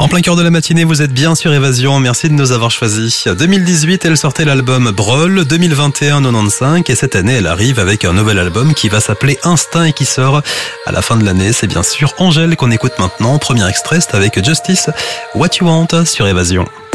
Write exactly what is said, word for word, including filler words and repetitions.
En plein cœur de la matinée, vous êtes bien sur Évasion. Merci de nous avoir choisis. deux mille dix-huit, elle sortait l'album Brawl. deux mille vingt et un, quatre-vingt-quinze. Et cette année, elle arrive avec un nouvel album qui va s'appeler Instinct et qui sort à la fin de l'année. C'est bien sûr Angèle qu'on écoute maintenant. Premier extrait, c'est avec Justice, What You Want sur Évasion.